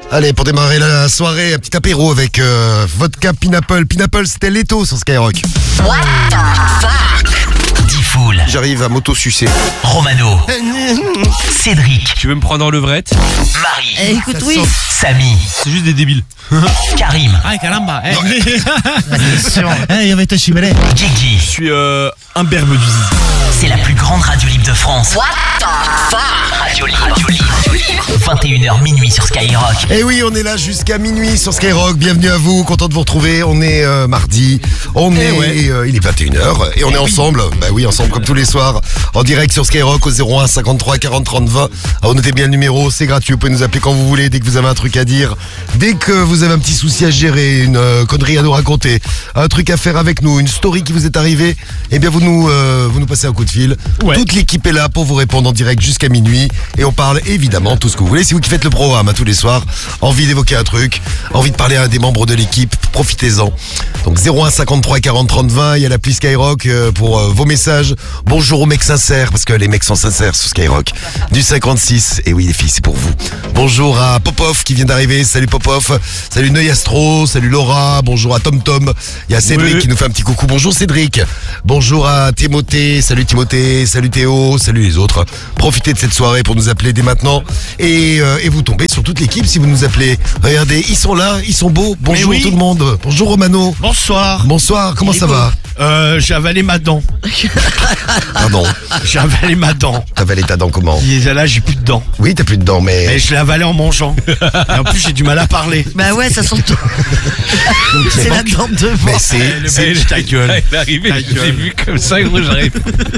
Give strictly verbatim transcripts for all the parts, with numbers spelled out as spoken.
Allez, pour démarrer la soirée, un petit apéro avec euh, vodka Pineapple. Pineapple, c'était Leto sur Skyrock. What the fuck? Diffoul, J'arrive à m'auto-sucer. Romano, Cédric, Tu veux me prendre en levrette? Marie, Eh, écoute, oui. Samy, C'est juste des débiles. Karim, Ay, caramba. Eh, Attention. eh, yo vete chimere. Guigui. Je suis euh, un berbe du zizi. C'est la plus grande radio libre de France. What the fuck? Radio libre, radio libre. vingt et une heures minuit sur Skyrock. Et oui, on est là jusqu'à minuit sur Skyrock. Bienvenue à vous, content de vous retrouver. On est euh, mardi, on est, ouais. euh, il est vingt et une heures et on est ensemble. Bah oui, ensemble comme tous les soirs, en direct sur Skyrock au zéro un cinquante-trois quarante trente vingt. Alors notez bien le numéro, c'est gratuit. Vous pouvez nous appeler quand vous voulez, dès que vous avez un truc à dire, dès que vous avez un petit souci à gérer, une euh, connerie à nous raconter, un truc à faire avec nous, une story qui vous est arrivée. Eh bien, vous nous, euh, vous nous passez un coup de fil. Ouais. Toute l'équipe est là pour vous répondre en direct jusqu'à minuit et on parle évidemment tout ce que vous voulez. Si vous qui faites le programme à tous les soirs, envie d'évoquer un truc, envie de parler à un des membres de l'équipe, profitez-en. Donc zéro un cinquante-trois quarante trente vingt, il y a l'appli Skyrock euh, pour euh, vos messages. Bonjour aux mecs sincères, parce que les mecs sont sincères sur Skyrock. Du cinquante-six, et oui les filles c'est pour vous. Bonjour à Popov qui vient d'arriver, salut Popov. Salut Neuil Astro, salut Laura, bonjour à Tom Tom. Il y a Cédric Oui. qui nous fait un petit coucou, bonjour Cédric. Bonjour à Timothée, salut Timothée, salut Théo, salut les autres. Profitez de cette soirée pour nous appeler dès maintenant. Et, euh, et vous tombez sur toute l'équipe si vous nous appelez. Regardez, ils sont là, ils sont beaux. Bonjour oui. tout le monde. Bonjour Romano. Bonsoir. Bonsoir, comment ça va? Euh, j'ai avalé ma dent. Pardon, J'ai avalé ma dent. t'as avalé ta dent comment? Et là, j'ai plus de dents. Oui, t'as plus de dents, mais... Et je l'ai avalé en mangeant. Et en plus, j'ai du mal à parler. Bah ouais, ça sent tout. C'est la dent devant. Mais c'est... Le c'est- mec, ta gueule. Il est arrivé, Ta je l'ai gueule. vu comme ça, gros, j'arrive.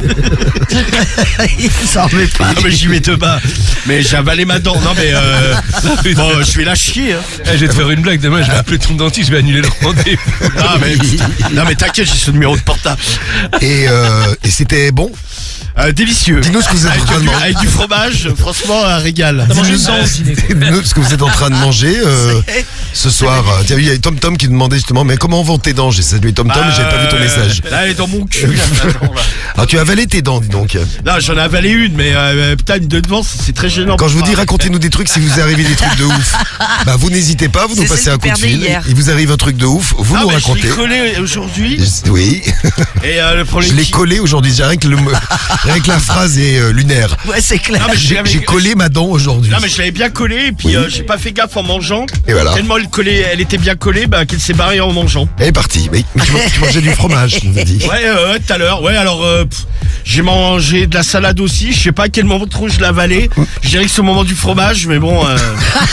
Ça en remet pas. Ah, mais j'y vais te bas. Mais j'ai avalé ma dent. Non, mais euh, bon, je vais la chier. Hein. Eh, je vais te faire une blague, demain je vais appeler ton dentiste, je vais annuler le rendez-vous. Non, mais, non, mais t'inquiète, j'ai ce numéro de portable. Et, euh, et c'était bon? Euh, délicieux. Dis-nous ce que vous êtes en Avec train de du, manger. avec du fromage, franchement, un régal. Dis-nous dis-nous ce que vous êtes en train de manger euh, ce soir. Tiens, il y a Tom Tom qui demandait justement, mais comment vont tes dents? J'ai salué Tom Tom, mais j'avais pas vu ton message. Là, elle est dans mon cul. là, maintenant, là. Alors tu as avalé tes dents, dis donc. Non, j'en ai avalé une, mais euh, putain, une de devant, c'est très gênant. Quand je vous dis racontez-nous des trucs, si vous arrivez des trucs de ouf, bah vous n'hésitez pas, vous nous C'est passez celle un qui coup de perdait fil. hier. Il vous arrive un truc de ouf, vous Non, nous mais je racontez. l'ai collé aujourd'hui. Oui, Et euh, le problème. je l'ai collé aujourd'hui. Rien que, le, rien que la phrase est euh, lunaire. Ouais, c'est clair. Non, mais J'ai j'avais- j'ai collé ma dent aujourd'hui. Non, mais je l'avais bien collé, et puis Oui. euh, j'ai pas fait gaffe en mangeant. Et voilà. Tellement elle, collait, elle était bien collée, bah, qu'elle s'est barrée en mangeant. Elle est partie. Oui. Mais tu, tu mangeais du fromage, tu nous as dit. Ouais, euh, ouais, tout à l'heure. Ouais, alors, euh, pff, j'ai mangé de la salade aussi. Je sais pas à quel moment trop je l'ai avalé. Je dirais que c'est au moment du fromage, mais bon. Euh,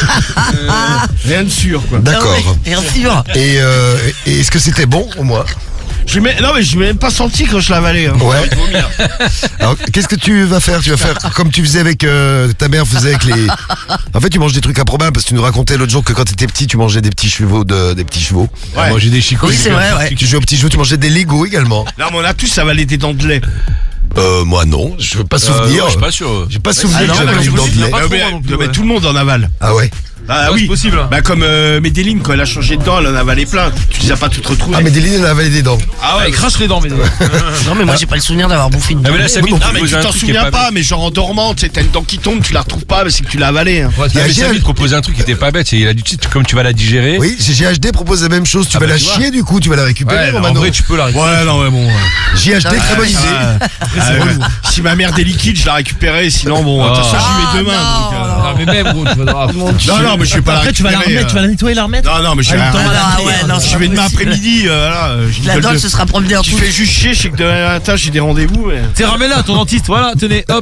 euh, rien de sûr, quoi. D'accord. Bien sûr. Et, euh, et est-ce que c'était bon au moins? Je mets, non, mais je m'ai même pas senti quand je l'ai avalé. Hein. Ouais. J'ai envie de vomir. Alors, qu'est-ce que tu vas faire? Tu vas faire comme tu faisais avec euh, ta mère faisait avec les. En fait, tu manges des trucs improbables parce que tu nous racontais l'autre jour que quand tu étais petit, tu mangeais des petits chevaux de, des petits chevaux. Ouais. Moi j'ai des chicots. Oui, c'est vrai, ouais. Tu jouais aux petits chevaux, tu mangeais des Lego également. Non, mais on a tous avalé des dents de lait. Euh, moi non, je veux pas souvenir. je suis pas sûr. J'ai pas souvenir Ah que non, j'avais mais une je dent vous de dis, lait. pas trop, mais- moi non plus, mais tout le monde en avale. Ah ouais. Bah Ouais, oui, c'est possible, hein. Bah comme euh, Médéline, quand elle a changé de dents, elle en a avalé plein. Tu les as pas toutes retrouvées. Ah mais Déline elle a avalé des dents. Ah Ouais, crache les dents, mais. Non, mais moi, j'ai pas le souvenir d'avoir bouffé une Ah, dent. mais là, ça Moi non Non, mais tu propose un t'en truc qui est souviens pas, bête. mais genre en dormant, tu sais, t'as une dent qui tombe, tu la retrouves pas, mais c'est que tu l'as avalée. Hein. Ouais, Il y a mais G- Samy te proposait un truc qui était pas bête. Il a dit, tu sais, comme tu vas la digérer. Oui, G H D propose la même chose. Tu Ah vas bah, la tu vois. chier du coup, tu vas la récupérer. Ouais, en Romano. vrai, tu peux la récupérer. Ouais, non, ouais, bon. ouais. G H D, Ah, très bonne ouais, idée. Ah, ouais. Si ma mère des liquides, je la récupérais, sinon bon, de toute façon, Ah, j'y mets demain. non, donc, euh, non. Non, mais même, gros, tu vas. Non, non, mais je vais pas la Après, tu vas la récupérer, remettre, tu vas euh. la nettoyer, la remettre. Non, non, mais je vais Ah, la- Ah ouais, non, c'est Je pas vais demain possible. après-midi, euh, voilà. euh, je La gueule dent, de- ce sera promenée en Tu tout. fais juste chier, je sais que demain matin, j'ai des rendez-vous. mais- T'es ramène-la, ton dentiste, voilà, tenez, hop.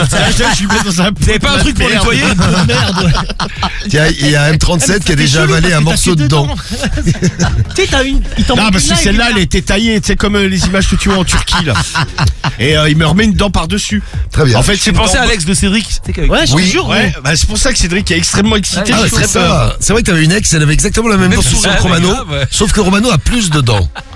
Je lui mets dans un T'avais pas un truc pour nettoyer? Merde. Tiens, il y a M trente-sept qui a déjà avalé un morceau de dent. Tu sais, t'as une. Il t'en Non, manque parce une que là, celle-là, et elle était taillée, tu sais, comme euh, les images que tu vois en Turquie, là. Et euh, il me remet une dent par-dessus. Très bien. En fait, c'est J'ai une pensé dent- à Alex de Cédric. Ouais, je te Oui. jure. Ouais, bah, c'est pour ça que Cédric est extrêmement excité, Ah, j'ai c'est très peur. ça. C'est vrai que t'avais une ex, elle avait exactement la même Même dentition ça, que Romano, mais grave, ouais. sauf que Romano a plus de dents.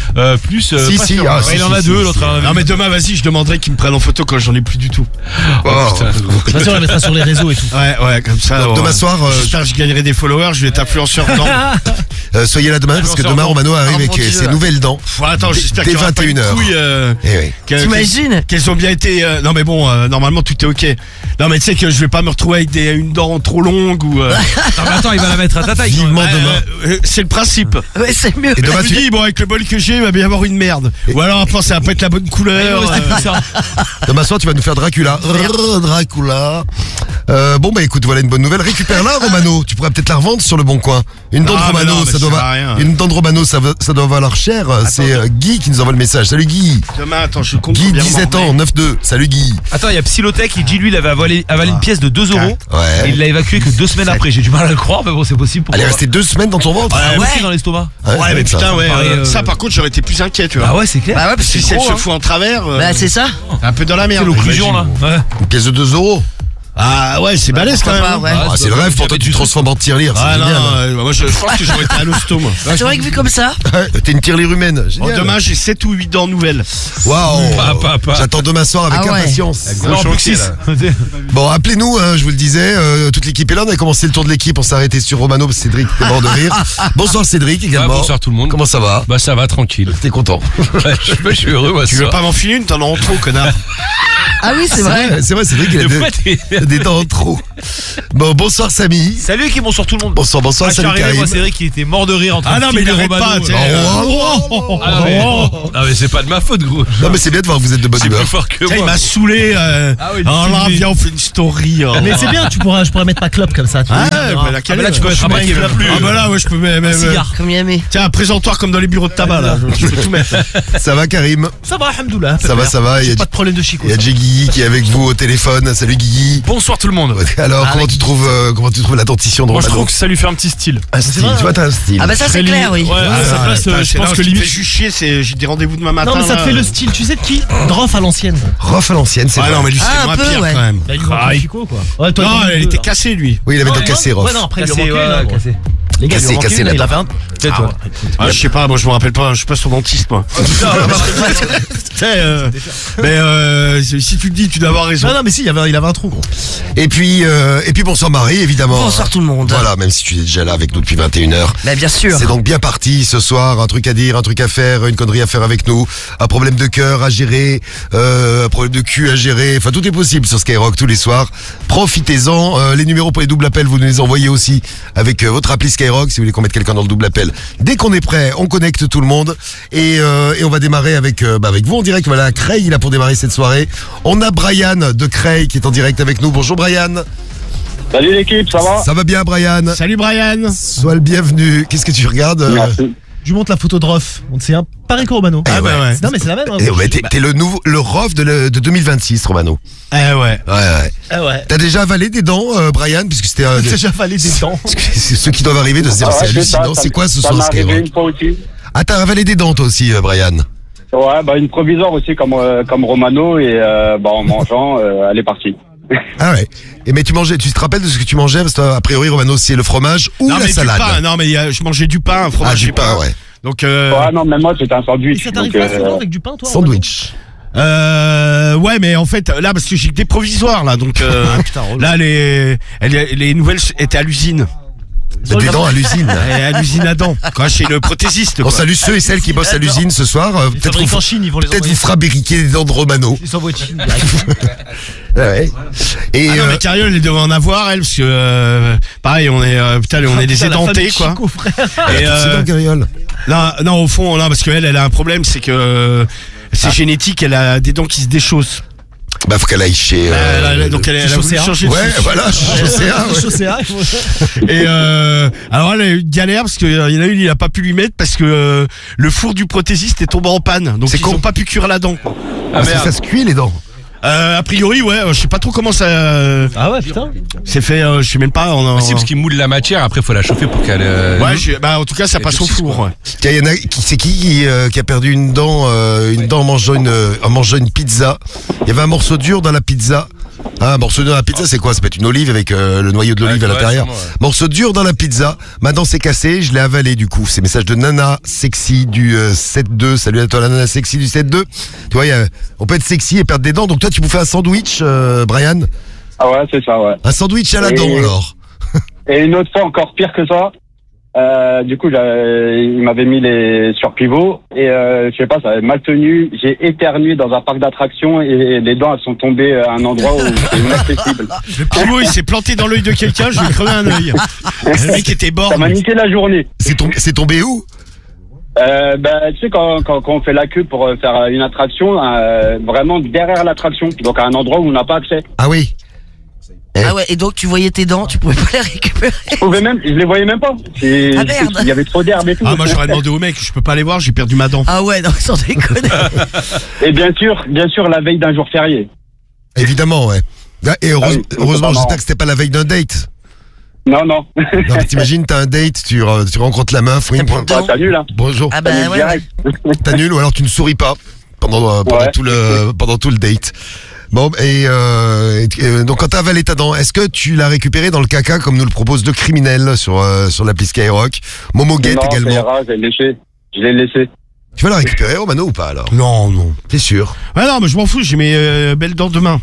euh, plus. Euh, Si, pas si, sûr. ah, Ouais, si, il si, en a si, deux, si, l'autre si. en a Non mais demain vas-y, je demanderai qu'ils me prennent en photo quand j'en ai plus du tout. Oh. putain. De toute façon, on la mettra sur les réseaux et tout. Ouais ouais comme ça. Donc, ouais. demain soir, euh, J'espère que je gagnerai des followers, je vais être influenceur dedans. euh, soyez là demain parce que demain Romano arrive Oh, avec mon euh, Dieu. ses nouvelles dents. Ouais, attends, Dès- j'espère dès qu'il y aura pas une vingt et une heures. couille, euh, Eh oui. que- T'imagines? Qu'elles ont bien été. euh, non mais bon, euh, normalement tout est ok. Non mais tu sais que je vais pas me retrouver avec des, une dent trop longue ou. euh, Attends, mais attends, il va la mettre à ta taille. quand même. Vivement ouais, demain. euh, c'est le principe. Ouais, c'est mieux. Et Je demain, me tu... dis, bon, avec le bol que j'ai, il va bien y avoir une merde. Ou alors après, ça va pas être la bonne couleur. Ouais, c'était euh, plus ça. demain soir, tu vas nous faire Dracula. Rrr, Dracula. Euh, bon, bah écoute, voilà une bonne nouvelle. Récupère-la, Romano. Tu pourrais peut-être la revendre sur le bon coin. Une dent de Ah, mais Romano, non, mais ça ça doit sert à va- rien. Une dent de Romano, ça, va- ça doit valoir cher. C'est euh, Guy qui nous envoie le message. Salut Guy. Demain, attends, je compte. Guy, bien dix-sept m'en ans, neuf deux. Salut Guy. Attends, il y a Psylotech, il dit lui, il avait avalé, avalé une pièce de deux euros. Ouais. Et il l'a évacué que deux semaines après. J'ai du mal à le croire, mais bon, c'est possible. Elle est restée deux semaines dans ton ventre. Ouais, Ouais, ouais. dans l'estomac. Ouais, Ouais, mais ça. putain, ouais. paraît, euh, euh, Ça, par contre, j'aurais été plus inquiet, tu vois. Ah ouais, c'est clair. Bah ouais, parce que Si c'est elle gros, se hein. fout en travers, euh, Bah c'est ça. un peu dans la C'est merde. l'occlusion là. imagine. Ouais. Une pièce de deux euros. Ah ouais, c'est balèze quand Pourquoi même. pas, hein. ouais. Ah, c'est le rêve pour toi, tu te transformes en tirelire. Ah C'est non, génial. euh, moi je pense que j'aurais été à l'hosto, moi. Ah, c'est vrai que vu comme ça. Ouais, T'es une tirelire humaine. Bon, Génial. demain, j'ai sept ou huit dents nouvelles. Waouh. Pas, pas, pas. J'attends demain soir avec Ah ouais. impatience. Non, plus que six. Bon, appelez-nous, hein, je vous le disais, euh, toute l'équipe est là, on a commencé le tour de l'équipe, on s'est arrêté sur Romano, parce que Cédric était mort de rire. Bonsoir Cédric également. Ah, bonsoir tout le monde. Comment ça va? Bah ça va, tranquille. T'es content? Ouais, je, je suis heureux, moi. Tu veux pas m'en filer une? T'en as en trop, connard. Ah oui, c'est vrai. C'est vrai, Cédric, il a De des, quoi t'es- des dents en trop. Bon, bonsoir Samy. Salut et bonsoir tout le monde. Bonsoir, bonsoir, Ah, je suis salut arrivé, Karim. moi, c'est vrai qu'il était mort de rire en train Ah de non, mais il filmer arrête Romano, pas, tu sais. euh. Oh, oh, oh, Ah, non, mais, non, mais c'est pas de ma faute, gros. Non, mais c'est bien de voir que vous êtes de bonne C'est plus humeur. fort que Tiens, il moi. m'a saoulé. Euh... Ah oui, Alors là, filmé. viens, on fait une story. oh. Mais c'est bien, tu pourras, je pourrais mettre ma clope comme ça. Tu Ah, vois, ouais, il y bah, aura la Ah, calée, mais là, tu peux ouais. mettre un paquet Ah, plus. bah là, ouais, je peux même. un même- cigare. Comme il aimait. Tiens, un présentoir comme dans les bureaux de tabac, là. Je peux tout mettre. Ça va Karim? Ça va, alhamdoulilah. Ça va, ça va. Il y a, Pas de problème de chico. il y a Guigui qui est avec vous au téléphone. Salut Guigui. Bonsoir tout le monde. Alors, Ah, comment la tu trouves, euh, comment tu trouves la dentition de Moi je Romano? trouve que ça lui fait un petit style. Un style, tu vois, t'as un style. Ah bah ça Je c'est serais clair, oui. limite- Ouais, à sa Ah, place, euh, je pense que limite. limite. fait juste chier, c'est. J'ai des rendez-vous demain matin. Non, mais ça te là. fait le style. Tu sais de qui? Droff à l'ancienne. Rof à l'ancienne, c'est Ah vrai. non, mais lui, Ah, c'est un moins peu, pire ouais. quand même. Bah, il manque Ah, le il- chico, quoi. Ouais, toi, Non, t'en as elle deux, était là. cassée, lui. Oui, il avait Non, dents non, cassées, Rof. Ouais, non, après, il lui en Cassé, manquait ouais, une, là, gros. cassé. Les gars, il Cassé, lui en manquait cassé, une, la il dent. avait un. Peut-être, ouais. Ah, je sais pas, moi je me rappelle pas, je suis pas son dentiste, moi. Tu sais, euh, mais euh, si tu le dis, tu dois avoir raison. Non, non, mais si, il avait, il avait un trou, gros. Et puis, euh, et puis bonsoir Marie, évidemment. Bonsoir tout le monde. Voilà, même si tu es déjà là avec nous depuis vingt et une heures. Bah bien sûr. C'est donc bien parti ce soir, un truc à dire, un truc à faire, une connerie à faire avec nous, un problème de cœur à gérer, euh, un problème de cul à gérer, enfin tout est possible sur Skyrock tous les soirs. Profitez-en, euh, les numéros pour les doubles appels, vous nous les envoyez aussi avec euh, votre appli Skyrock si vous voulez qu'on mette quelqu'un dans le double appel. Dès qu'on est prêt, on connecte tout le monde et, euh, et on va démarrer avec, euh, bah, avec vous en direct. Voilà, Creil là pour démarrer cette soirée. On a Brian de Creil qui est en direct avec nous. Bonjour Brian. Salut l'équipe, ça va? Ça va bien Brian? Salut Brian. Sois le bienvenu. Qu'est-ce que tu regardes euh, Merci. Je lui montre la photo de Roff. C'est un pareil que Romano. Ah, bah ouais. Non, mais c'est la même. hein, Eh gros. ouais, t'es, t'es le nouveau, le Rof de, le- de deux mille vingt-six, Romano. Eh ouais. Ouais, ouais. Ah ouais. T'as déjà avalé des dents, euh, Brian, puisque c'était euh, J'ai déjà fallu des dents. parce que c'est ceux qui doivent arriver de se dire Ah ouais, c'est c'est ça, hallucinant. ça- C'est quoi ce ça soir m'est arrivé Skyrock? une fois aussi. Ah, t'as avalé des dents toi aussi, euh, Brian. Ouais, bah une provisoire aussi comme euh, comme Romano et euh, bah en mangeant, euh, elle est partie. Ah ouais. Et mais tu mangeais, tu te rappelles de ce que tu mangeais parce que toi, a priori Romano c'est le fromage ou Non, la mais salade. du pain. Non, mais euh, je mangeais du pain, un fromage. Ah, du et pain, ouais. Donc, euh, Ouais, non, même moi c'était un Et sandwich. ça t'arrive donc, pas souvent euh, avec du pain, toi? Sandwich. euh, ouais, mais en fait, là, parce que j'ai que des provisoires, là, donc, euh, là, les, les, les nouvelles étaient à l'usine. Bah, des dents à l'usine. Et à l'usine à dents. Quoi, chez le prothésiste. On Quoi. salue ceux et celles qui bossent à l'usine ce soir. Euh, Ils peut-être fabriquent vous, en Chine, ils vont les peut-être envoyer. vous fabriquer des dents de Romano. Ils s'envoient de Chine. direct. Ah ouais. Et Ah non, euh, mais Carriole, elle devait en avoir, elle, parce que, euh, pareil, on est, euh, putain, on est des Putain, la édentés, famille quoi. Chico, frère. elle a Et, toutes ses euh, dents, Carriole. non, non, au fond, non, parce qu'elle, elle a un problème, c'est que euh, c'est génétique, elle a des dents qui se déchaussent. Bah faut qu'elle aille chez. Euh, euh, elle a- donc elle, elle a voulu Chaussée, hein. changer de Ouais, souche. voilà, je sais. ah, ouais. Chaussée à, il faut- Et euh, alors elle a eu une galère parce qu'il y en a une, il a pas pu lui mettre parce que euh, le four du prothésiste est tombé en panne. Donc C'est ils con. ont pas pu cuire la dent. Ah, ça, ça se cuit les dents. Euh, a priori, ouais, euh, je sais pas trop comment ça euh, Ah ouais, putain. c'est fait, euh, je sais même pas. En, en- Ah, si, parce qu'il moule la matière, après faut la chauffer pour qu'elle. euh, Ouais, je- bah en tout cas ça Et passe au durcisse, four. quoi. Ouais. Tiens, il y en a qui c'est qui qui, euh, qui a perdu une dent, euh, une dent en mangeant une, en mangeant une pizza. Il y avait un morceau dur dans la pizza. Ah, morceau dur dans la pizza, c'est quoi? Ça peut être une olive avec euh, le noyau de l'olive Ouais, à ouais, l'intérieur. sûrement, ouais. Morceau dur dans la pizza. Maintenant, c'est cassé. Je l'ai avalé du coup. C'est message de Nana Sexy du euh, sept deux. Salut à toi, la Nana Sexy du sept deux. Tu vois, y a- on peut être sexy et perdre des dents. Donc toi, tu bouffais un sandwich, euh, Brian? Ah ouais, c'est ça, ouais. Un sandwich à la Et- dent alors. Et une autre fois encore pire que ça. Euh, du coup, j'ai- il m'avait mis les sur pivot et euh, je sais pas, ça avait mal tenu. J'ai éternué dans un parc d'attractions et les dents elles sont tombées à un endroit où c'est inaccessible. Le pivot, il s'est planté dans l'œil de quelqu'un, je lui ai crevé un œil. Le mec était Ça m'a borné. niqué la journée. C'est tombé, c'est tombé où? Euh, bah, tu sais quand, quand quand on fait la queue pour euh, faire une attraction, euh, vraiment derrière l'attraction, donc à un endroit où on n'a pas accès. Ah oui. Ah ouais, et donc tu voyais tes dents, tu pouvais pas les récupérer. Je pouvais même, je les voyais même pas. C'est- Ah, merde. Il y avait trop d'herbe et tout. Ah, moi j'aurais demandé au mec, je peux pas les voir, j'ai perdu ma dent. Ah ouais, non, sans déconner. Et bien sûr, bien sûr, la veille d'un jour férié. Évidemment, ouais. Ah, Et heureuse- Ah oui, c'est heureusement, pas j'espère marrant. que c'était pas la veille d'un date. Non, non. Non, mais t'imagines, t'as un date, tu, re- tu rencontres la meuf, oui, T'as plus de Bah, dents. t'as nul, hein. bonjour. Ah bah T'as nul ouais, direct. T'annules ou alors tu ne souris pas pendant, euh, pendant, Ouais. tout, le, pendant tout le date. Bon, et, euh, et, euh, donc quand t'as avalé ta dent, est-ce que tu l'as récupéré dans le caca comme nous le propose le criminel sur, euh, sur l'appli Skyrock? Momo Gate Non, ça également. ira, je l'ai laissé. Je l'ai laissé. Tu vas la récupérer, Romano, ou pas alors? Non, non. T'es sûr? Ouais, non, mais je m'en fous, j'ai mes euh, belles dents demain.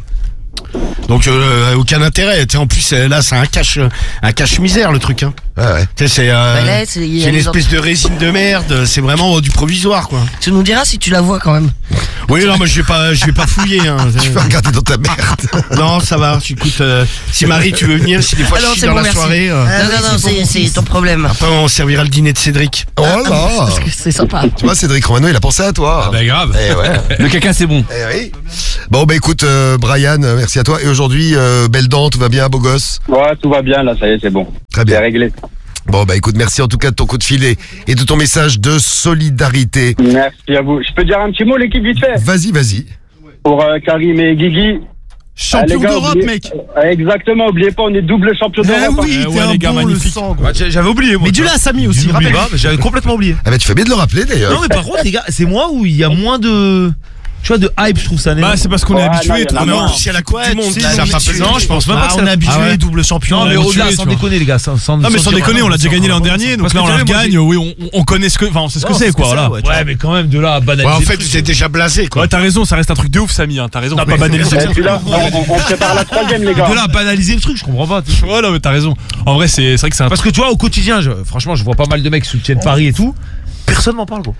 Donc euh, aucun intérêt. Tu sais, en plus euh, là c'est un cache euh, un cache misère le truc. Hein. Ouais, ouais. Tu sais, c'est euh, Bah là, c'est- il y a c'est une les espèce de résine de merde. C'est vraiment euh, du provisoire quoi. Tu nous diras si tu la vois quand même. Oui, non, moi je vais pas, je vais pas fouiller. Hein. Tu vas regarder dans ta merde. Non, ça va. Écoute, euh, si Marie tu veux venir, si des fois Ah non, je suis c'est dans bon, la merci. soirée, euh, non, non, non, c'est c'est ton problème. après on servira le dîner de Cédric. Oh là! Parce que c'est sympa. Tu vois, Cédric Romano, il a pensé à toi. Ah bah grave. Eh ouais. Le caca c'est bon. Eh oui. Bon, bah écoute, euh, Brian, euh, merci à toi. Et aujourd'hui, euh, belle dent, tout va bien, beau gosse? Ouais, tout va bien là, ça y est, c'est bon. Très C'est bien. réglé. Bon, bah écoute, merci en tout cas de ton coup de filet et de ton message de solidarité. Merci à vous. Je peux dire un petit mot l'équipe vite fait Vas-y, vas-y. pour euh, Karim et Guigui. Champion Ah, les gars, d'Europe, oubliez- mec. Euh, Exactement, oubliez pas, on est double champion Eh d'Europe. hein. oui, Eh t'es ouais, un les gars, bon, le magnifique. sang, gros. Bah, j'a- j'avais oublié moi. Mais tu dis-le vois. à Samy aussi, J'oublie rappelle. pas, mais j'avais complètement oublié. Ah bah tu fais bien de le rappeler d'ailleurs. Non mais par contre les gars, c'est moi où il y a moins de, tu vois, de hype, je trouve ça. Bah c'est parce qu'on est Ouais, non, habitué. y en a trop Ah mais marre. en bien. plus il y a la Coupe du Monde. c'est ça bon, va pas c'est- peser. Non, je pense même Ah, pas que on ça- est habitué, Ah ouais. double champion. Non mais on est au-delà, habitué, sans tu vois. déconner les gars, sans, sans, Non mais sans dire déconner, on l'a déjà vraiment, gagné l'an sans- dernier, donc Parce là que on tu la sais, moi, gagne, oui, on, on connaît ce que, enfin on sait ce que Non, c'est quoi, c'est, voilà. ouais, tu vois. Ouais, mais quand même, de là à Ouais, banaliser. en le fait truc. vous êtes déjà blasé quoi. Ouais, t'as raison, ça reste un truc de ouf, Samy, hein, t'as raison, faut pas mais- banaliser. Et puis là, on, on- on prépare la troisième, les gars. De là à banaliser le truc, je comprends pas. tu sais. Ouais, non, mais t'as raison. En vrai, c'est c'est vrai que c'est un Parce que tu vois, au quotidien, je, franchement, je vois pas mal de mecs qui soutiennent Paris et tout. Personne m'en parle, gros.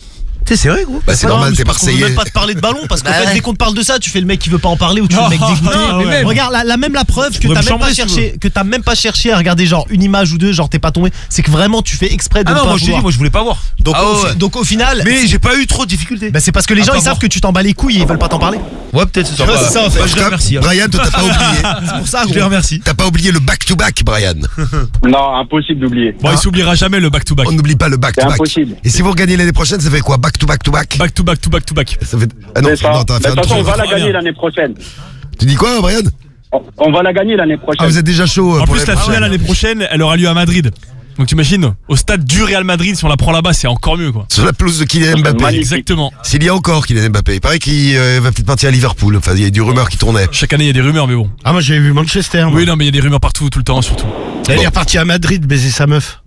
Tu sais, c'est vrai, gros. Bah c'est Non, normal, mais t'es parce qu'on veut Marseillais. même pas te parler de ballon parce qu'en Bah fait ouais. dès qu'on te parle de ça tu fais le mec qui veut pas en parler ou tu fais le mec dégoûté. non, mais même. Regarde la, la même la preuve que pourrais t'as me même pas chambrer, si tu cherché que t'as même pas cherché à regarder genre une image ou deux, genre t'es pas tombé, c'est que vraiment tu fais exprès de Ah ne non, pas moi je te dis, vouloir. moi je voulais pas voir. donc, Ah au, ouais. fi- donc au final Mais j'ai pas eu trop de difficultés. bah, c'est parce que les À gens pas ils savent voir. que tu t'en bats les couilles et ils veulent pas t'en parler. Ouais, peut-être c'est ça. Tu vois, Bah, c'est ça, en fait. bah, En je tout les cas, remercie. hein. Brian, toi t'as pas oublié. C'est pour ça Je gros. les remercie. T'as pas oublié le back-to-back, Brian. Non, impossible d'oublier. Bon, il s'oubliera jamais le back-to-back. On n'oublie pas le C'est back-to-back. impossible. Et si vous regagnez l'année prochaine, ça fait quoi? Back-to-back-to-back? Back-to-back, to back-to-back. Ça fait... Ah non, C'est ça. non, t'as Mais fait De un toute façon, on truc. va la Très bien. gagner l'année prochaine. Tu dis quoi, Brian? On- On va la gagner l'année prochaine. Ah, vous êtes déjà chaud euh, En pour plus, les- la Ah ouais. finale l'année prochaine, elle aura lieu à Madrid. Donc t'imagines, au stade du Real Madrid, si on la prend là-bas, c'est encore mieux, quoi. Sur la pelouse de Kylian Mbappé. Magnifique. Exactement. S'il y a encore Kylian Mbappé. Il paraît qu'il euh, va peut-être partir à Liverpool. Enfin, il y a du rumeur qui tournait. Chaque année, il y a des rumeurs, mais bon. Ah moi j'avais vu Manchester. moi. Oui, non, mais il y a des rumeurs partout, tout le temps, surtout. Elle est reparti à Madrid baiser sa meuf.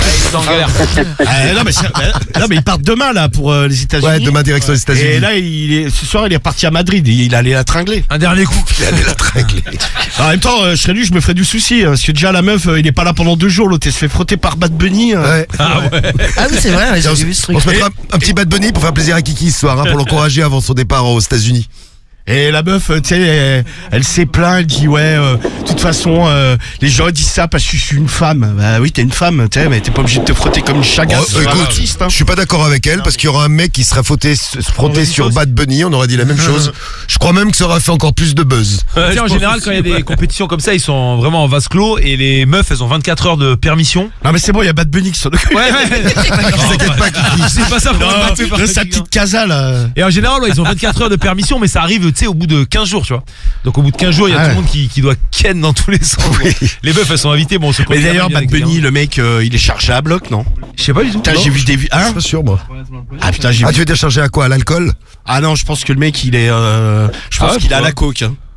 Ah, non, mais c'est- non mais ils partent demain là pour euh, les États-Unis. Ouais, demain direction les Et États-Unis. là il est, ce soir il est reparti à Madrid et il allait la tringler. Un dernier coup. Il allait la tringler. En même temps, euh, je serais lui, je me ferais du souci. hein, parce que déjà la meuf, euh, il est pas là pendant deux jours, l'autre elle se fait frotter par Bad Bunny. euh. Ouais. Ah ouais. Ah oui, c'est vrai, ouais, Tiens, j'ai on, vu ce truc. on se mettra un, un petit Bad Bunny pour faire plaisir à Kiki ce soir, hein, pour l'encourager avant son départ aux États-Unis. Et la meuf, euh, tu sais, elle, elle s'est plaint, elle dit ouais, euh, de toute façon, euh, les gens disent ça parce que je suis une femme. Bah oui, t'es une femme, tu sais, mais t'es pas obligé de te frotter comme une chagasse. Oh, sur un écoute, artiste, hein. je suis pas d'accord avec elle parce qu'il y aura un mec qui serait frotté, se se frotter sur Bad Bunny, on aurait dit la même chose. Je crois même que ça aurait fait encore plus de buzz. Tu sais, en général, quand il y a des compétitions comme ça, ils sont vraiment en vase clos et les meufs, elles ont vingt-quatre heures de permission. Non mais c'est bon, il y a Bad Bunny qui s'en occupe. Ouais, ouais. T'inquiète pas, Kiki. C'est pas ça pour Non, le battre par de sa quelqu'un. petite casa là. Et en général, ouais, ils ont vingt-quatre heures de permission, mais ça arrive, tu sais, au bout de quinze jours, tu vois. Donc au bout de quinze jours, il y a Ah tout ouais. le monde qui, qui doit ken dans tous les sens. Oui. Les meufs, elles sont invitées, bon, on se Mais connaît d'ailleurs, bien Bad avec les Bunny, gars. le mec, euh, il est chargé à bloc, non? Je sais pas du tout. Putain, Non. j'ai vu des. Je Hein? suis pas sûr, moi. Ah putain, j'ai Ah, vu. tu veux dire chargé à quoi? À l'alcool? Ah non, je pense que le mec, il est. Euh, je pense Ah ouais, qu'il est à pourquoi la coke. hein.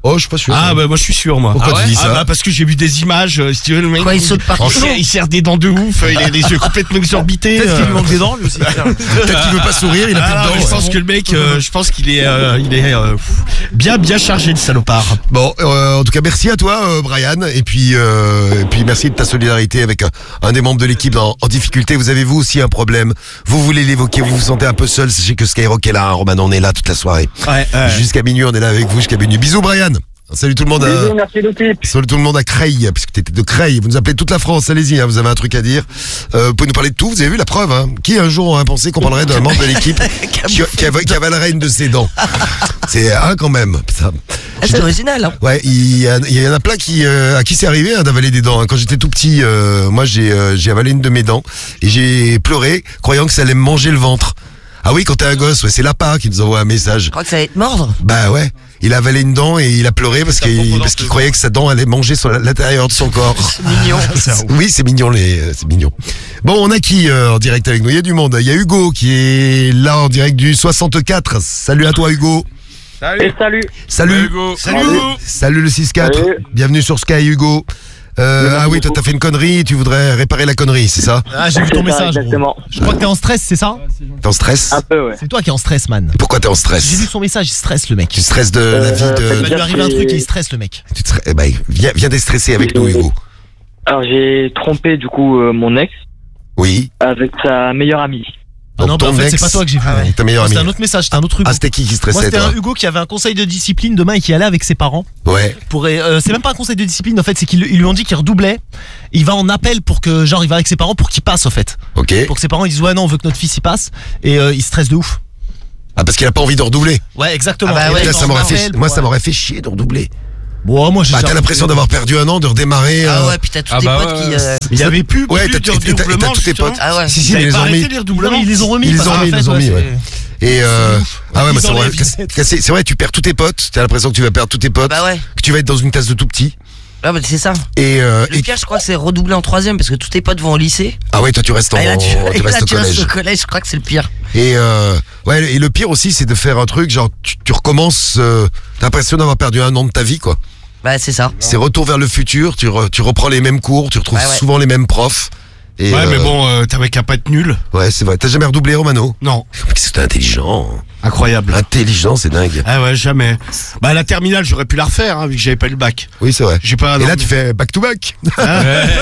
Oh, je suis pas sûr. Ah bah moi je suis sûr moi. Pourquoi Ah tu ouais dis ça Ah bah parce que j'ai vu des images, euh, si tu veux, le mec. Quoi, il saute partout. il, serre, il serre des dents de ouf, il a les yeux complètement exorbités. Peut-être qu'il euh. lui manque des dents lui aussi. Peut-être qu'il veut pas sourire, il a Ah, plus de non, dents. je pense ouais. que le mec, euh, je pense qu'il est, euh, il est euh, bien bien chargé le salopard. Bon, euh, en tout cas, merci à toi, euh, Brian, et puis, euh, et puis merci de ta solidarité avec un, un des membres de l'équipe en, en difficulté. Vous avez vous aussi un problème, vous voulez l'évoquer, vous vous sentez un peu seul. Sachez que Skyrock est là, hein, Roman, on est là toute la soirée. Ouais, ouais. Jusqu'à minuit, on est là avec vous jusqu'à minuit. Bisous, Brian. Salut tout le monde. À... Bisous, merci l'équipe. Salut tout le monde à Creil, puisque t'étais de Creil. Vous nous appelez toute la France, allez-y, hein, vous avez un truc à dire. Euh, vous pouvez nous parler de tout, vous avez vu la preuve. Hein. Qui un jour aurait pensé qu'on parlerait d'un membre de l'équipe qui, qui, av- qui avalerait une de ses dents. C'est un quand même. Ça. Ah, c'est original, hein. Ouais, il y, a- il y en a plein qui, euh, à qui c'est arrivé hein, d'avaler des dents. hein. Quand j'étais tout petit, euh, moi j'ai euh, j'ai avalé une de mes dents et j'ai pleuré, croyant que ça allait me manger le ventre. Ah oui, quand t'es un gosse, ouais, c'est l'A P A qui nous envoie un message. Je crois que ça allait te mordre. Bah ouais, il a avalé une dent et il a pleuré parce qu'il parce qu'il croyait que sa dent allait manger sur la- l'intérieur de son corps. C'est mignon. Oui, c'est mignon, les, euh, c'est mignon. Bon, on a qui euh, en direct avec nous? Il y a du monde. Il y a Hugo qui est là en direct du soixante-quatre. Salut à toi, Hugo. Et salut. Salut. Hugo. Salut. Salut le six quatre. Salut. Bienvenue sur Sky, Hugo. Euh, Merci ah oui, toi beaucoup. t'as fait une connerie et tu voudrais réparer la connerie, c'est ça? Ah, j'ai vu ton C'est ça, message. gros. exactement. Je crois que t'es en stress, c'est ça? T'es en stress? Un peu, ouais. C'est toi qui es en stress, man. Pourquoi t'es en J'ai stress? vu son message, il stresse le mec. Tu stresses de la Euh, vie Il de... va lui arriver un c'est- truc et il stresse le mec. Tu te stre- eh ben, viens, viens déstresser avec nous, Hugo. Alors j'ai trompé du coup euh, mon ex Oui. avec sa meilleure amie. Ah Donc non, bah, ton en fait, ex- c'est pas toi que j'ai vu. Ah, ta meilleure C'était amie. un autre message, c'était un autre Hugo. Ah, c'était qui qui Moi, stressait, c'était toi? un Hugo qui avait un conseil de discipline demain et qui allait avec ses parents. Ouais. Pour, euh, c'est même pas un conseil de discipline, en fait, c'est qu'ils ils lui ont dit qu'il redoublait. Il va en appel pour que, genre, il va avec ses parents pour qu'il passe, en fait. Ok. Pour que ses parents ils disent, ouais, non, on veut que notre fils y passe. Et euh, il stresse de ouf. Ah, parce qu'il a pas envie de redoubler. Ouais, exactement. Ah bah Et ouais, là, Là, il ça va en m'aurait fait, appel moi, pour- ça m'aurait fait chier de redoubler. Bon, moi, j'ai Bah, déjà t'as l'impression d'avoir perdu un an, de redémarrer. Ah euh, ouais, puis t'as tous Ah tes bah potes ouais, qui. euh, Il y avait plus, Ouais, plus t'as- de t'as- t'as- redoublement, t'as tous tes justement. potes. Ah ouais. Si, si, Ils mais avaient ils les pas ont arrêté mis. les Non, redoublements. mais ils les ont remis. Ils les parce ont qu'en remis, fait, ils les ont mis, c'est- ouais. Et euh, ah ouais, moi, Ils ça m'aurait enlèvent, cassé- ils cassé- c'est vrai, tu perds tous tes potes, t'as l'impression que tu vas perdre tous tes potes, Bah ouais. que tu vas être dans une classe de tout petit. Ah bah c'est ça. Et, euh, Le et- pire, je crois que c'est redoubler en troisième parce que tous tes potes vont au lycée. ah ouais, toi tu restes en, Et là, tu, tu et là, restes au tu restes collège. au collège, je crois que c'est le pire. Et euh, ouais, et le pire aussi, c'est de faire un truc genre tu, tu recommences, euh, t'as l'impression d'avoir perdu un an de ta vie, quoi. Bah c'est ça. C'est retour vers le futur, tu, re- tu reprends les mêmes cours, tu retrouves Ouais, ouais. souvent les mêmes profs. Et Ouais, euh, mais bon, euh, t'avais qu'à pas être nul. Ouais, c'est vrai. T'as jamais redoublé, Romano? Non, Qu'est-ce que t'es intelligent. incroyable. Intelligent, c'est dingue. Ah ouais, jamais. Bah la terminale, j'aurais pu la refaire hein, vu que j'avais pas eu le bac. Oui, c'est vrai. J'ai pas. Et non, là, mais- tu fais back to back. Hein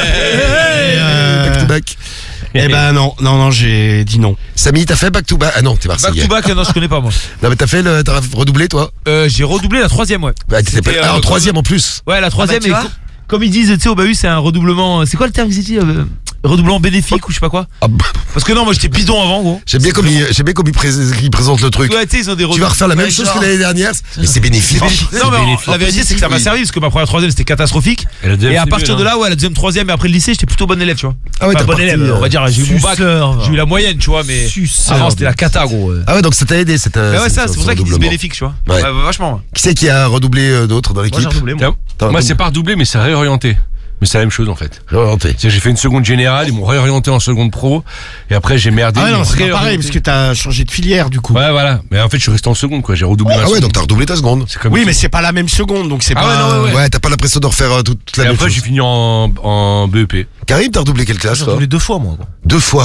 Et, euh, Back to back. Eh ben non, non, non, j'ai dit non. Samy, t'as fait back to back? Ah non, t'es Back Marseillais. to back, non, je connais pas moi. Non, mais t'as fait le, t'as redoublé, toi? Euh, j'ai redoublé la troisième, ouais. Bah, t'étais C'était, pas, ah, euh, en troisième en plus. Ouais, la troisième, tu et vois co- comme ils disent, tu sais, au Bahut, c'est un redoublement. C'est quoi le terme qu'ils disent euh, redoublement bénéfique ou je sais pas quoi? Ah, bah, Parce que non, moi j'étais bidon avant, gros. j'aime bien comme il, j'aime bien comme il, pré- il présente le truc. Ouais, tu sais, ils ont des Tu vas refaire la même Ouais, chose genre. que l'année dernière, mais c'est bénéfique. Non, mais en- la vérité, c'est que ça m'a servi parce que ma première troisième c'était catastrophique. Et à partir de là, ouais, la deuxième, troisième et après le lycée, j'étais plutôt bon élève, tu vois. Ah ouais, Enfin, t'as bon parti, élève, euh, on va dire, j'ai eu mon bac, Suceur. j'ai eu la moyenne, tu vois, mais Suceur. avant c'était la cata, gros. Ah ouais, donc ça t'a aidé, cette. Mais ouais, ça, c'est pour ça qu'ils disent bénéfique, tu vois. Ouais. Ouais, vachement. Qui c'est qui a redoublé euh, d'autres dans Moi, j'ai l'équipe? redoublé, moi. T'as Moi, redoublé. c'est pas redoublé, mais c'est réorienté. Mais c'est la même chose en fait. Réorienté. C'est-à-dire, j'ai fait une seconde générale, ils m'ont réorienté en seconde pro, et après j'ai merdé. Ah ouais, ils non, m'ont c'est pas pareil réorienté. parce que t'as changé de filière du coup. Ouais, voilà. Mais en fait, je suis resté en seconde, quoi. J'ai redoublé ma Ah ouais, seconde. donc t'as redoublé ta seconde. C'est comme Oui, ça. mais c'est pas la même seconde, donc c'est Ah pas. ouais, non, ouais, Ouais, t'as pas l'impression de refaire euh, toute, toute la Et même après, chose. j'ai fini en, en B E P. Karim, t'as redoublé quelle classe, J'ai toi? redoublé deux fois, moi. gros. Deux fois.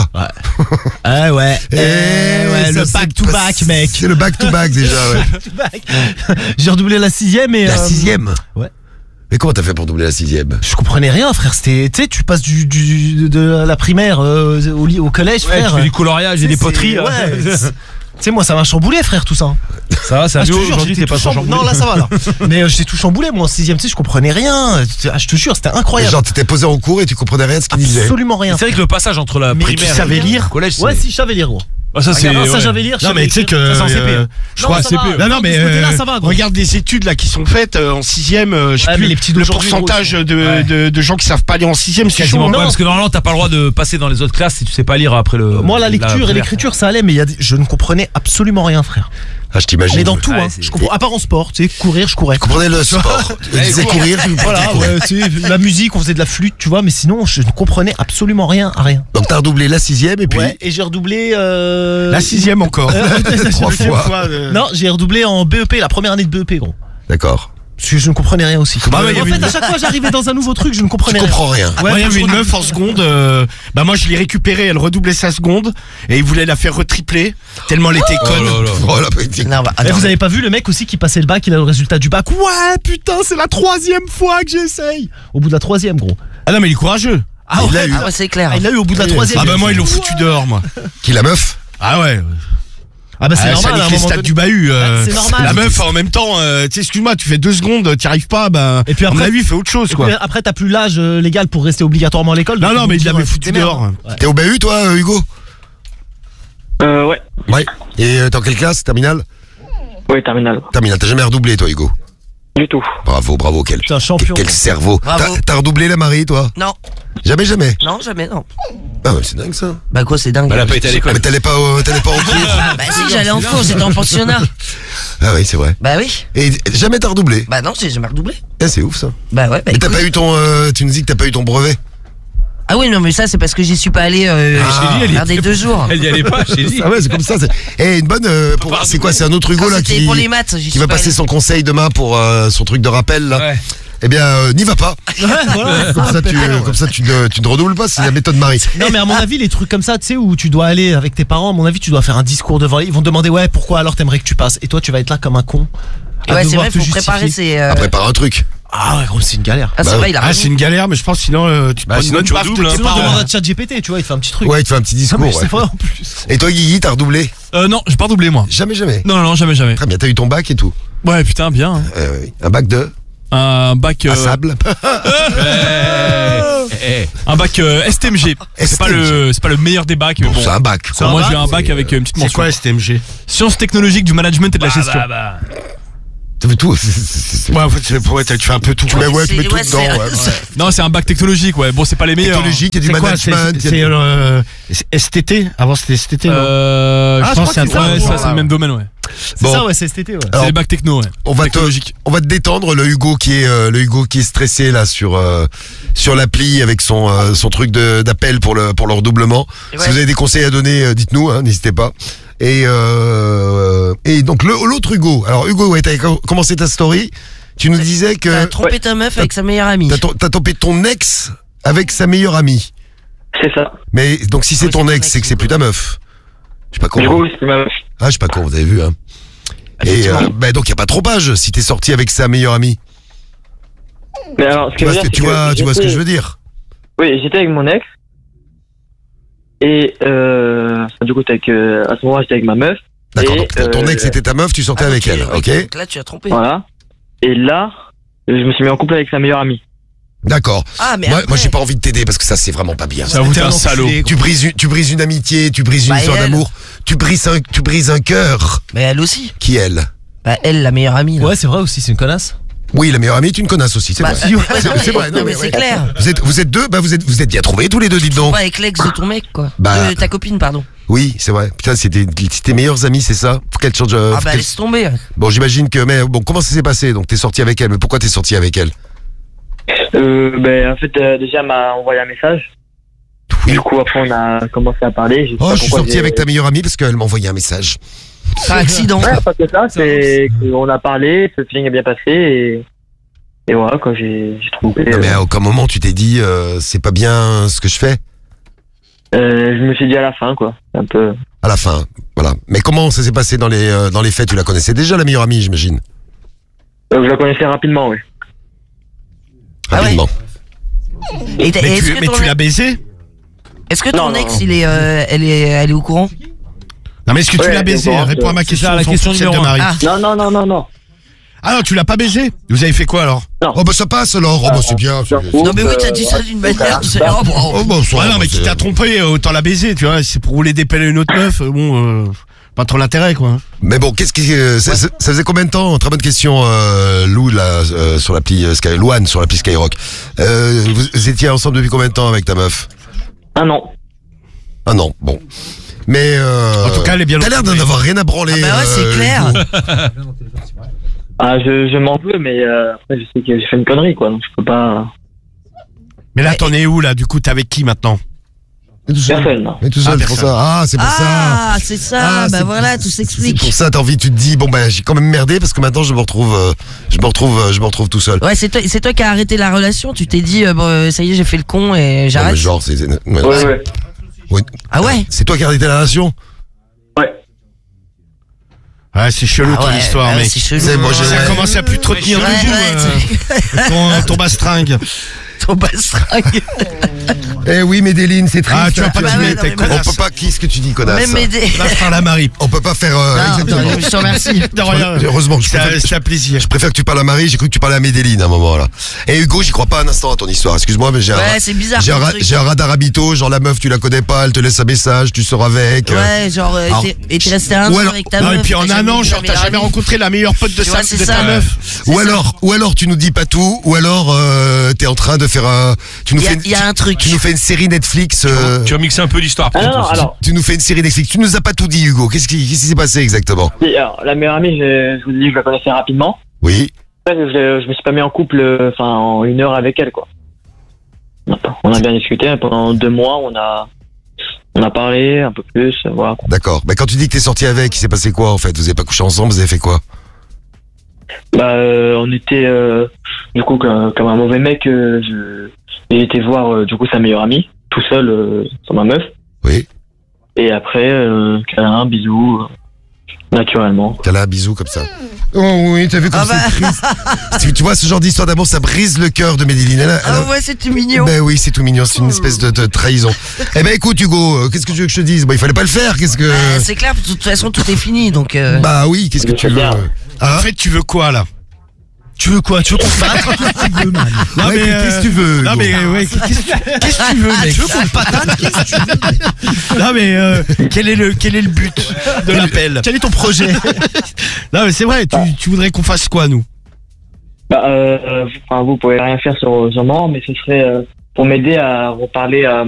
Ah ouais. Eh, ouais, ça, le c'est back to pas- back, mec. C'est le back to back déjà, ouais. J'ai redoublé la sixième et. La euh, sixième. ouais. Mais comment t'as fait pour doubler la sixième? Je comprenais rien, frère. C'était, tu sais, tu passes du, du de la primaire euh, au, lit- au collège, Ouais, frère. tu fais du coloriage et des C'est- poteries. Ouais. hein. Tu sais, moi, ça m'a chamboulé, frère, tout ça. Ça va, ça Ah, va je mieux te jure, aujourd'hui, j'étais t'es pas tout sans chamboulé. chamboulé. Non, là, ça va, là. Mais euh, j'étais tout chamboulé, moi, en sixième, tu sais, je comprenais rien. Ah, je te jure, c'était incroyable. Genre, t'étais posé en cours et tu comprenais rien de ce qu'il disait. Absolument rien. C'est vrai que le passage entre la Mais primaire tu savais et lire le collège, c'est- Ouais, si, je savais lire, gros. Ah, ça c'est. Regarde, ça, ouais. j'avais lire. Non, mais tu sais que. Ça, c'est en C P. euh, je Non, crois ça C va. P. Non, non, mais. De ce côté-là, euh, ça va, gros. regarde les études là qui sont faites euh, en sixième. euh, je sais Ouais, plus mais les petits le d'aujourd'hui, pourcentage gros, de, Ouais. de, de gens qui savent pas aller en sixième, c'est chaud. Quasiment hein. pas, parce que normalement t'as pas le droit de passer dans les autres classes si tu sais pas lire après le. Moi, la lecture et primaire. l'écriture, ça allait, mais il y a des- je ne comprenais absolument rien, frère. Ah, je t'imagine. Mais dans tout, Ouais, hein. c'est- Je comprends. À part en sport, tu sais, courir, je courais. Tu comprenais le sport. Tu disais courir, tu Voilà, courir. ouais, tu sais, la musique, on faisait de la flûte, tu vois, mais sinon, je ne comprenais absolument rien à rien. Donc t'as redoublé la sixième et puis. Ouais, et j'ai redoublé. Euh... La sixième encore. Euh, Trois fois. fois, euh, Non, j'ai redoublé en B E P, la première année de B E P, gros. D'accord. Parce que je ne comprenais rien aussi. Bah ouais, il y en avait fait, une- à chaque fois, j'arrivais dans un nouveau truc, je ne Tu comprenais rien. comprends rien. Ouais, il y faut avait que une je meuf en seconde. euh, bah moi je l'ai récupérée, elle redoublait sa seconde et il voulait la faire retripler tellement elle était conne. Oh là là. Oh la politique. Non, bah, Eh, attends, vous avez pas vu le mec aussi qui passait le bac, il a le résultat du bac. Ouais, putain, c'est la troisième fois que j'essaye. Au bout de la troisième, gros. Ah non mais il est courageux. Ah Il l'a eu. ah ouais, c'est clair. Ah, il l'a eu au bout de la Oui, troisième. Ah bah moi ils l'ont foutu dehors moi. Qui la meuf? Ah ouais. Ah bah c'est Ah, ça normal. nique à un les moment stats donné. du bahut. euh, Ah, c'est normal. La meuf en même temps, euh, tu sais, excuse-moi, tu fais deux secondes, t'y arrives pas, bah. Et puis à mon après- avis, fais autre chose Et quoi. puis après, t'as plus l'âge euh, légal pour rester obligatoirement à l'école. Non donc non ils mais vont il dire, l'avait euh, foutu t'es dehors. merde. Ouais. T'es au B U toi, euh, Hugo? Euh, ouais. Ouais. Et euh, t'es en quelle classe? Terminale? Ouais, terminal. Terminale. T'as jamais redoublé toi, Hugo? Du tout. Bravo, bravo, quel, Putain, champion. quel cerveau. Bravo. T'as- T'as redoublé la Marie, toi? Non, Jamais, jamais. non, jamais, non. Ah ouais, c'est dingue ça. Bah quoi, c'est dingue. Elle a pas été à Ah, l'école. mais t'allais pas, au- t'allais pas en cours? Bah si, j'allais en cours, j'étais en pensionnat. Ah oui, c'est vrai. Bah oui. Et jamais t'as redoublé? Bah non, j'ai jamais redoublé. Eh, c'est ouf ça. Bah ouais, bah Mais t'as écoute. pas eu ton, euh, tu nous dis que t'as pas eu ton brevet? Ah oui, non, mais ça, c'est parce que j'y suis pas allé euh, Ah, faire des deux jours. Elle y allait pas, j'ai dit. Ah ouais, c'est comme ça. c'est- Eh, une bonne. euh, pour- c'est quoi? C'est un autre Hugo Quand là c'était qui, pour les maths, j'y qui suis va pas passer allé. son conseil demain pour euh, son truc de rappel là. Ouais. Eh bien, euh, n'y va pas. Ouais, voilà. Comme ça, tu, comme ça, tu ne, tu ne redoubles pas. C'est la méthode Marie. Non mais à mon avis les trucs comme ça, tu sais, où tu dois aller avec tes parents, à mon avis tu dois faire un discours devant. Ils vont te demander ouais pourquoi alors t'aimerais que tu passes. Et toi tu vas être là comme un con. à Ouais, c'est devoir vrai, te faut préparer justifier. ses. euh, Après, par un truc. Ah ouais gros c'est une galère. Ah, c'est Bah vrai, il a Ah raison. c'est une galère, mais je pense sinon euh, tu te Bah, prends une sinon, bonne tu baffe de redoubles, tes hein. Sinon parents. demande à ChatGPT, tu vois, il te fait un petit truc. Ouais, il te fait un petit Non, discours. mais c'est ouais. vrai en plus. Et toi, Guigui, t'as redoublé? Euh, non, j'ai pas redoublé moi. Jamais, jamais. Non, non, non, jamais, jamais. Très bien. T'as eu ton bac et tout. Ouais, putain, bien. hein. Euh, oui. Un bac de Un bac. à euh, sable. Un bac euh, S T M G. C'est pas le, c'est pas le meilleur des bacs, mais Bon, bon. c'est un bac. Bon, moi j'ai un bac c'est, avec euh, une petite C'est mention. quoi S T M G? Sciences technologiques du management et de la gestion. Tu fais tout. c'est- c'est- c'est- c'est- Ouais, en fait, c'est- ouais, tu fais un peu tout. Tu mets, ouais, tu mets C'est- tout ouais, dedans. c'est- Ouais, ouais. Non, c'est un bac technologique, ouais. Bon, c'est pas les meilleurs. Technologique, il y a du C'est quoi? C'est management. il y a c'est, du- euh, c'est S T T? Avant c'était S T T, non? Euh, Ah, je je pense crois que que c'est c'est ça, ouais, voilà. ça, c'est le même domaine, ouais. C'est Bon. ça ouais c'est cet été ouais. Alors, C'est les bacs techno, ouais. On va te, Technologique. on va te détendre le Hugo qui est euh, le Hugo qui est stressé là sur euh, sur l'appli avec son euh, son truc de d'appel pour le pour le redoublement. Ouais. Si vous avez des conseils à donner, euh, dites-nous, hein, n'hésitez pas. Et euh, et donc le l'autre Hugo. Alors Hugo, ouais, t'avais co- commencé ta story. Tu nous disais que T'as trompé ta meuf avec sa meilleure amie. t'as to- t'as topé ton ex avec sa meilleure amie. C'est ça. Mais donc si c'est Oui, ton c'est ton ex, ex, c'est que c'est plus ta meuf. Je sais pas Du comment. coup, c'est ma meuf. Ah, je sais pas comment vous avez vu. Hein. Et Effectivement. euh, bah donc y a pas trop page si t'es sorti avec sa meilleure amie. Mais alors, ce Tu que vois, je ce veux que, dire, tu c'est vois, tu vois ce que j'étais- je veux dire. Oui, j'étais avec mon ex. Et euh, enfin, du coup, t'es avec, euh, à ce moment-là, j'étais avec ma meuf. D'accord. Et, Donc ton- ton euh, ex était ta meuf, tu sortais Ah, avec ok, elle, ouais, ok? donc là, tu as trompé. Voilà. Et là, je me suis mis en couple avec sa meilleure amie. D'accord. Ah, mais Moi, après- moi j'ai pas envie de t'aider parce que ça c'est vraiment pas bien. Ça vous T'es fait un un salaud. enculé, Tu brises une, tu brises une amitié, tu brises une Bah, histoire et elle d'amour, tu brises un, tu brises un cœur. Mais elle aussi. Qui elle? Bah, elle, la meilleure amie. là. Ouais c'est vrai aussi c'est une connasse. Oui, la meilleure amie est une connasse aussi, c'est Bah, vrai. euh, ouais, C'est- non, c'est mais- vrai, non, mais mais c'est ouais. clair. Vous êtes, vous êtes deux, bah vous êtes, vous êtes bien trouvés tous les deux, dites donc. Pas avec l'ex de ton mec, quoi. Bah. De ta copine, pardon. Oui, c'est vrai. Putain, c'était tes meilleurs amis, c'est ça? Faut qu'elle change. euh, Ah faut bah, qu'elle- laisse tomber. Bon, j'imagine que, mais bon, comment ça s'est passé? Donc t'es sorti avec elle, mais pourquoi t'es sorti avec elle? Euh, ben, en fait, euh, déjà, elle m'a envoyé un message. Oui. Du coup, après, on a commencé à parler. Je sais Oh, pas je suis pourquoi sorti j'ai- avec ta meilleure amie parce qu'elle m'a envoyé un message. Par accident. Ouais, pas que ça, c'est qu'on a parlé, le feeling a bien passé et, et voilà, quoi, j'ai j'ai trouvé. Non, mais euh, à aucun moment tu t'es dit, euh, c'est pas bien ce que je fais? euh, je me suis dit à la fin, quoi. Un peu. À la fin, voilà. Mais comment ça s'est passé dans les euh, dans les faits? Tu la connaissais déjà, la meilleure amie, j'imagine. Euh, je la connaissais rapidement, oui. Ah ouais. Rapidement. Et t'as- Mais est-ce tu, que mais ton tu ex- l'as baisé? Est-ce que Non, ton non, ex, non. il est, euh, elle est, elle est au courant? Non, mais est-ce que tu Ouais, l'as baisé? bon, Réponds à ma c'est question. ça, la sans question celle de numéro un. Marie. Ah. Non, non, non, non, non. Ah non, tu l'as pas baisé? Vous avez fait quoi alors? Oh bah ça passe alors, oh bah c'est bien. c'est- D'un coup, Non, mais oui, t'as euh, dit ça d'une manière. ça- c'est- oh, bon. Oh bah ça, Ah non, mais c'est- qui t'a trompé, euh, autant la baiser, tu vois. Si c'est pour rouler des pelles à une autre meuf, euh, bon, euh, pas trop l'intérêt, quoi. Mais bon, qu'est-ce qui, euh, ça, ça- ça faisait combien de temps? Très bonne question, euh, Lou là euh, sur l'appli euh, Sky, Louane sur l'appli Skyrock. Euh, vous, vous étiez ensemble depuis combien de temps avec ta meuf? Un an. Ah non, bon. Mais euh, En tout cas, elle est bien t'as l'air d'en entourée. avoir rien à branler. Ah bah ouais, c'est euh, clair. Hugo. Ah, je, je m'en veux, mais euh, après, je sais que j'ai fait une connerie, quoi, donc je peux pas. Mais là, t'en es où, là? Du coup, t'es avec qui maintenant? Mais tout seul. Personne, non. Mais tout seul, Ah, c'est pour personne. ça. Ah, c'est pour ça. Ah, c'est ça. Ah, bah c'est- voilà, tout C'est s'explique. pour ça, t'as envie, tu te dis, bon, ben, j'ai quand même merdé parce que maintenant, je me retrouve, euh, je me retrouve, euh, je me retrouve tout seul. Ouais, c'est toi, c'est toi qui as arrêté la relation. Tu t'es dit, euh, bon, euh, ça y est, j'ai fait le con et Non, mais j'arrête. genre, c'est. c'est- ouais. Ouais, ouais. Ouais. Ah ouais. C'est toi qui as arrêté la relation? Ouais. Ouais, c'est chelou Ah ton ouais, histoire, ah ouais, mec. c'est chelou. C'est- moi, j'ai- Ça Ouais. commence à plus trop tenir Ouais, debout, ouais, euh, ton, ton bastringue. Ton bastringue. Eh oui, Médéline, c'est triste. Ah, tu vas hein, pas vois, te mais- mettre, t'es On connasse. peut pas, qu'est-ce que tu dis, connasse? Même aider. Va faire la Marie. On peut pas faire, euh, Non, exactement. je te remercie. De rien. Heureusement que je C'est préfère, un- c'est un plaisir. je préfère que tu parles à Marie, j'ai cru que tu parlais à Médéline à un moment, là. Et Hugo, j'y crois pas un instant à ton histoire. Excuse-moi, mais j'ai un, Ouais, c'est bizarre. j'ai un, ton ra- truc. j'ai un radar habito, genre la meuf, tu la connais pas, elle te laisse un message, tu sors avec. euh, Ouais, genre, euh, alors- t'es- et t'es resté un ou an alors- avec ta Non, meuf. et puis en t'as un jamais an, vu genre, ta t'as meilleure jamais amie. rencontré la meilleure pote de, Tu sa, vois, c'est de ça. ta meuf. Ou alors, ou alors tu nous dis pas tout, ou alors euh, t'es en train de faire un, tu nous Il y a- fais, une- il y a un truc. tu nous fais une série Netflix. euh, Tu vas mixer un peu l'histoire. Ah non, peut-être non, aussi. alors, Tu nous fais une série Netflix. Tu nous as pas tout dit, Hugo. Qu'est-ce qui, qu'est-ce qui s'est passé exactement? si, alors, la meilleure amie, je, je vous dis, je la connaissais rapidement. Oui. En fait, je, je me suis pas mis en couple, euh, enfin, en une heure avec elle, quoi. On a bien discuté, pendant deux mois, on a, on a parlé un peu plus, euh, voilà. D'accord. Bah, quand tu dis que t'es sorti avec, il s'est passé quoi en fait? Vous avez pas couché ensemble, vous avez fait quoi? Bah, euh, on était, euh, du coup, comme, comme un mauvais mec, euh, je, j'ai été voir, euh, du coup, sa meilleure amie, tout seul, euh, sur ma meuf. Oui. Et après, euh, câlin, bisous, euh, naturellement. T'as là un bisou comme ça. Oh oui, t'as vu comme Ah bah. c'est triste. tu, tu vois, ce genre d'histoire d'amour, ça brise le cœur de Médéline. Elle a- elle a- Ah ouais, c'était mignon. Ben oui, c'est tout mignon, c'est une espèce de, de trahison. Eh ben écoute Hugo, euh, qu'est-ce que tu veux que je te dise? Bah il fallait pas le faire, qu'est-ce que... Euh, c'est clair, de toute façon, tout est fini, donc. euh, Bah oui, qu'est-ce que tu veux? Bien. Hein? En fait, tu veux quoi, là? Tu veux quoi? Tu veux qu'on se batte? Qu'est-ce que tu veux, man? Non, Ouais, mais, qu'est-ce que tu euh, veux, Non, Hugo? mais, ouais, qu'est-ce que qu'est-ce que tu veux, mec? Tu veux qu'on te patate? Qu'est-ce que tu veux? Non, mais, euh, quel est le, quel est le but de l'appel? Quel est ton projet? Non, mais c'est vrai, tu, tu voudrais qu'on fasse quoi, nous? Bah, euh, euh, enfin, vous pouvez rien faire sur, sur moi, mais ce serait, euh, pour m'aider à reparler à